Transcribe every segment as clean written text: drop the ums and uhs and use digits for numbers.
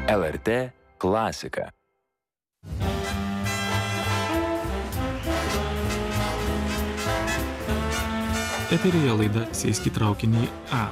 LRT klasika. Eteryje laida Sėsk į traukinį A.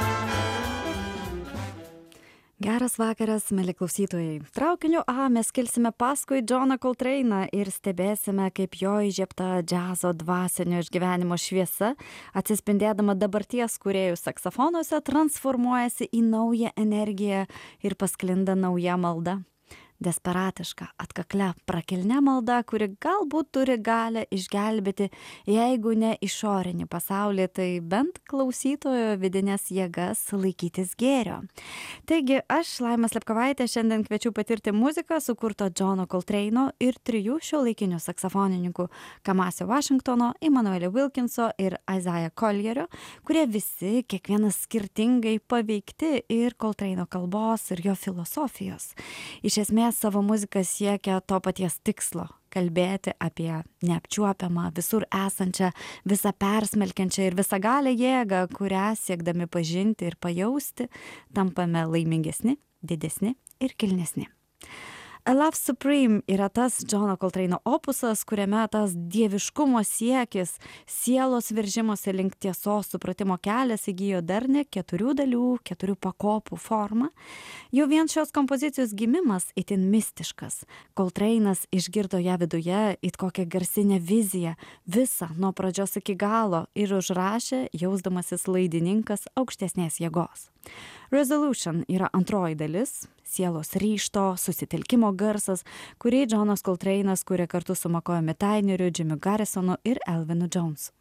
Geras vakaras, mėly klausytojai. Traukiniu A mes kilsime paskui Johną Coltrane'ą ir stebėsime, kaip jo įžiebta džiazo dvasinio išgyvenimo šviesa, atsispindėdama dabarties kūrėjų saksofonuose, transformuojasi į naują energiją ir pasklinda nauja malda. Desperatiška, atkaklia, prakilnia malda, kuri galbūt turi galę išgelbėti, jeigu ne išorinį pasaulį, tai bent klausytojo vidinės jėgas laikytis gėrio. Taigi, aš, Laima Slepkovaitė, šiandien kviečiu patirti muziką sukurtą Johno Coltrane'o ir 3 šiuolaikinių saksofonininkų Kamasi Washingtono, Immanuelio Wilkinso ir Isaiah Collierio, kurie visi kiekvienas skirtingai paveikti ir Coltrane'o kalbos ir jo filosofijos. Iš esmės, savo muzika siekia to paties tikslo – kalbėti apie neapčiuopiamą, visur esančią, visą persmelkiančią ir visagalę jėgą, kurią siekdami pažinti ir pajausti, tampame laimingesni, didesni ir kilnesni. A Love Supreme yra tas Johno Coltrane'o opusas, kuriame tas dieviškumo siekis, sielos veržimosi link tiesos supratimo kelias įgijo darnią 4 dalių, 4 pakopų formą. Jau vien šios kompozicijos gimimas itin mistiškas. Coltrane'as išgirdo ją viduje it kokią garsinę viziją, visą nuo pradžios iki galo ir užrašė, jausdamasis laidininkas aukštesnės jėgos. Resolution yra antroji dalis, sielos ryžto, susitelkimo garsas, kurį Johnas Coltrane'as kūrė kartu su McCoy'u Tyner'u, Jimiu Garrisonu ir Elvinu Jonesu.